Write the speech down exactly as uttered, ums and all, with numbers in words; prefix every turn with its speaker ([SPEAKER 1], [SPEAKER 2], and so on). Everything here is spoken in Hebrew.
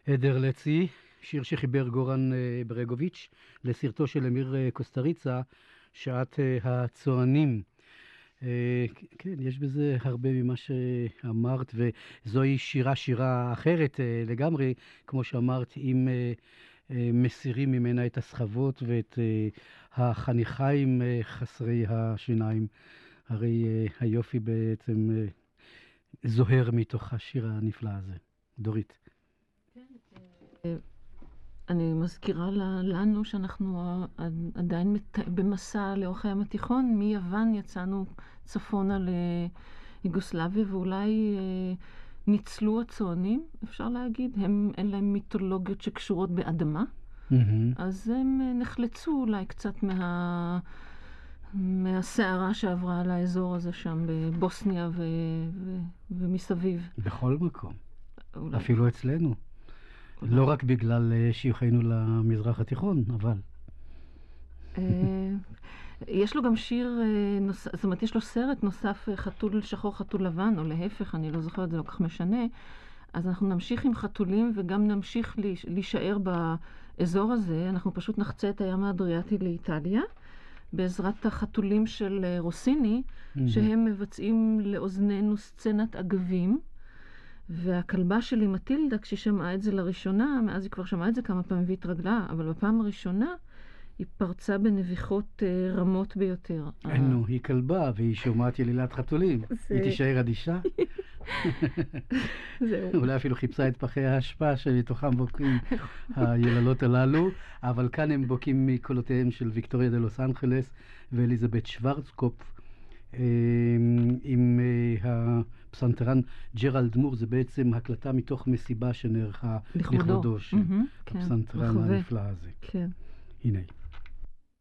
[SPEAKER 1] עדר לצי, שיר שחיבר גורן ברגוביץ' לסרטו של אמיר קוסטריצה, שעת הצוענים. כן, יש בזה הרבה ממה שאמרת, וזוהי שירה שירה אחרת לגמרי, כמו שאמרת, אם מסירים ממנה את הסחבות ואת החניכיים חסרי השיניים. הרי היופי בעצם זוהר מתוך השיר הנפלא הזה. דורית.
[SPEAKER 2] אני מזכירה לנו שאנחנו עדיין במסע לאורך הים התיכון. מיוון יצאנו צפונה ליוגוסלביה, ואולי ניצלו הצוענים, אפשר להגיד. הם, אין להם מיתולוגיות שקשורות באדמה, mm-hmm. אז הם נחלצו אולי קצת מה... מהסערה שעברה על האזור הזה שם בבוסניה ו... ו... ומסביב.
[SPEAKER 1] בכל מקום. אולי. אפילו אצלנו. אולי. לא רק בגלל שיוחנו למזרח התיכון, אבל...
[SPEAKER 2] יש לו גם שיר נוסף, זאת אומרת, יש לו סרט נוסף, חתול שחור, חתול לבן, או להפך, אני לא זוכרת, זה לא כך משנה. אז אנחנו נמשיך עם חתולים וגם נמשיך להישאר באזור הזה. אנחנו פשוט נחצה את הים האדריאטי לאיטליה. בעזרת החתולים של רוסיני, mm-hmm. שהם מבצעים לאוזנינו סצנת אגבים, והכלבה שלי מטילדה, כשהיא שמעה את זה לראשונה, מאז היא כבר שמעה את זה כמה פעמים והתרגלה, אבל בפעם הראשונה היא פרצה בנביחות uh, רמות ביותר.
[SPEAKER 1] נו, היא כלבה והיא שומעת ילילת חתולים. זה... היא תישאר אדישה?
[SPEAKER 2] זהו.
[SPEAKER 1] אולי אפילו חיפשה את פחי ההשפעה שמתוכם בוקעים היללות הללו, אבל כאן הם בוקעים מקולותיהם של ויקטוריה דה לוס אנג'לס ואליזבת שוורצקופף עם הפסנתרן ג'רלד מור. זה בעצם הקלטה מתוך מסיבה שנערכה לכבודו של הפסנתרן הנפלא הזה.
[SPEAKER 2] כן.
[SPEAKER 1] הנה.